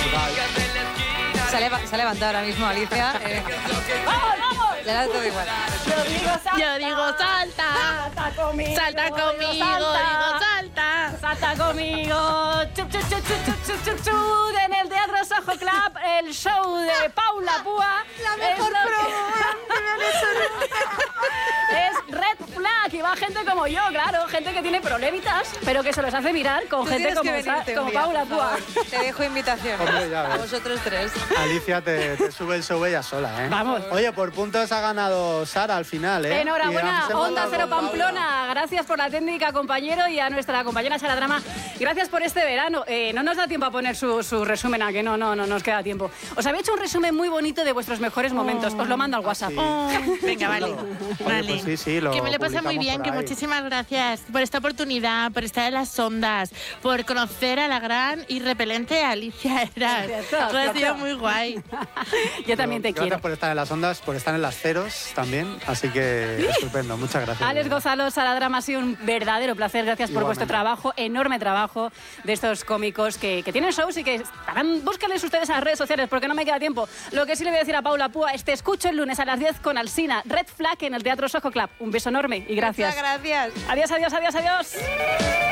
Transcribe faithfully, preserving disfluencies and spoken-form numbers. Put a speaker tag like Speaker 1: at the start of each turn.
Speaker 1: Se, leva, se ha levantado ahora mismo Alicia. Eh.
Speaker 2: ¡Vamos, vamos!
Speaker 1: Le da todo igual.
Speaker 2: Yo digo salta.
Speaker 3: Yo digo salta.
Speaker 2: Salta conmigo.
Speaker 3: Salta conmigo, digo salta.
Speaker 2: Salta conmigo. Chu, chu, chu, chu, chu, chu, chu, chu. En el Teatro Soho Club, el show de Paula Púa.
Speaker 1: La mejor promo
Speaker 2: que me han hecho. Es Red Flag y va gente como yo, claro, gente que tiene problemitas, pero que se los hace mirar con
Speaker 1: Tú
Speaker 2: gente como,
Speaker 1: venirte
Speaker 2: como
Speaker 1: día,
Speaker 2: Paula Púa.
Speaker 1: Te dejo invitación.
Speaker 4: Hombre, ya ves.
Speaker 1: A vosotros tres.
Speaker 4: Alicia te, te sube el show ella sola, ¿eh?
Speaker 2: Vamos.
Speaker 4: Oye, por puntos ha ganado Sara al final, ¿eh?
Speaker 2: Enhorabuena,
Speaker 4: Y hemos
Speaker 2: Onda
Speaker 4: empatado
Speaker 2: Cero
Speaker 4: con Paula.
Speaker 2: Pamplona. Gracias por la técnica, compañero, y a nuestra compañera Sara Drama. Gracias por este verano. Eh, no nos da tiempo a poner su, su resumen, a que no, no, no nos queda tiempo. Os había hecho un resumen muy bonito de vuestros mejores momentos. Os lo mando al WhatsApp.
Speaker 4: Sí.
Speaker 3: Oh, venga, vale.
Speaker 4: Oye,
Speaker 3: Vale.
Speaker 4: pues sí, sí, lo
Speaker 3: que me lo pasa muy
Speaker 4: publicamos
Speaker 3: bien,
Speaker 4: por
Speaker 3: que
Speaker 4: ahí.
Speaker 3: muchísimas gracias por esta oportunidad, por estar en las ondas, por conocer a la gran y repelente Alicia Heras.
Speaker 2: Gracias,
Speaker 3: Ha sido
Speaker 2: gracias.
Speaker 3: muy guay.
Speaker 2: Yo también te
Speaker 4: Gracias
Speaker 2: quiero.
Speaker 4: por estar en las ondas, por estar en las ceros también. Así que estupendo, muchas gracias.
Speaker 2: Alex Gonzalo, Sara Drama, ha sido un verdadero placer. Gracias por
Speaker 4: Igualmente.
Speaker 2: vuestro trabajo, enorme trabajo de estos cómicos que, que tienen shows y que estarán. Búsquenles ustedes a las redes sociales porque no me queda tiempo. Lo que sí le voy a decir a Paula Púa es: te escucho el lunes a las diez con Alsina, Red Flag en el Teatro Soho Club. Un beso enorme y gracias.
Speaker 1: Muchas gracias.
Speaker 2: Adiós, adiós, adiós, adiós.